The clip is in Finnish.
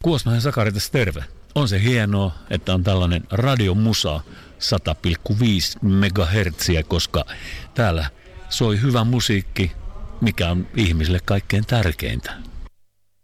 Kuosmanen Sakari tässä terve. On se hienoa, että on tällainen radiomusa 100,5 MHz, koska täällä soi hyvä musiikki, mikä on ihmisille kaikkein tärkeintä.